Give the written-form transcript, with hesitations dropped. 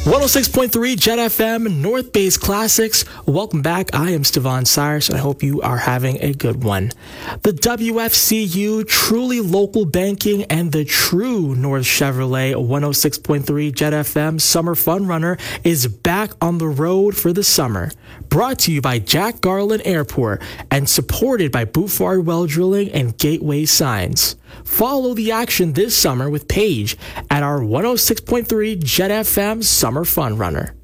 106.3 Jet FM, North Base Classics. Welcome back. I am Stevan Cyrus, and I hope you are having a good one. The WFCU, truly local banking, and the true North Chevrolet 106.3 Jet FM Summer Fun Runner is back on the road for the summer. Brought to you by Jack Garland Airport and supported by Buford Well Drilling and Gateway Signs. Follow the action this summer with Paige at our 106.3 Jet FM Summer Fun Runner.